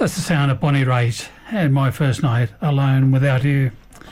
That's the sound of Bonnie Raitt and My First Night Alone Without You.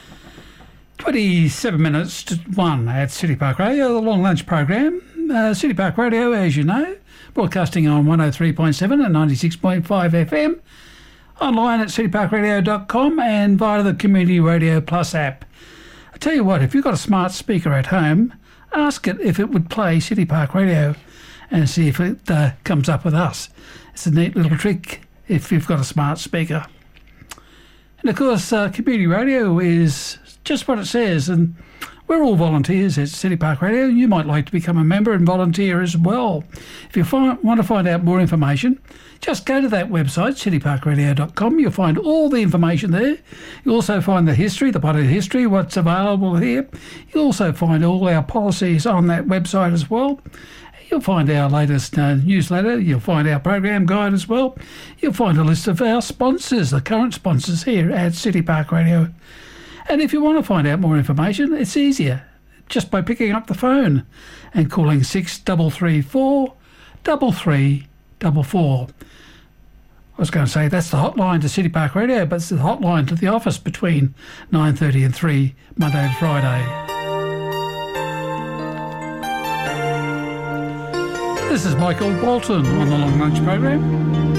27 minutes to 1 at City Park Radio, the long lunch program. City Park Radio, as you know, broadcasting on 103.7 and 96.5 FM, online at cityparkradio.com and via the Community Radio Plus app. I tell you what, if you've got a smart speaker at home, ask it if it would play City Park Radio and see if it comes up with us. It's a neat little trick if you've got a smart speaker. And of course, Community Radio is just what it says, and we're all volunteers at City Park Radio. You might like to become a member and volunteer as well. If you want to find out more information, just go to that website, cityparkradio.com. You'll find all the information there. You'll also find the history, the part of history, what's available here. You'll also find all our policies on that website as well. You'll find our latest newsletter. You'll find our program guide as well. You'll find a list of our sponsors, the current sponsors here at City Park Radio. And if you want to find out more information, it's easier just by picking up the phone and calling 6334 3344. I was going to say that's the hotline to City Park Radio, but it's the hotline to the office between 9:30 and 3, Monday to Friday. This is Michael Walton on the Long Lunch program.